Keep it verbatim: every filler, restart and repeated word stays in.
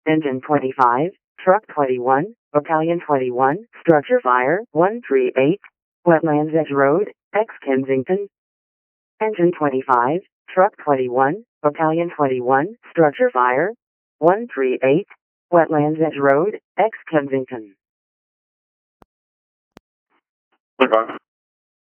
Engine twenty-five, Truck twenty-one, Battalion twenty-one, Structure Fire one three eight, Wetlands Edge Road, ex-Kensington. Engine twenty-five, Truck twenty-one, Battalion twenty-one, Structure Fire one three eight, Wetlands Edge Road, ex-Kensington. twenty-five.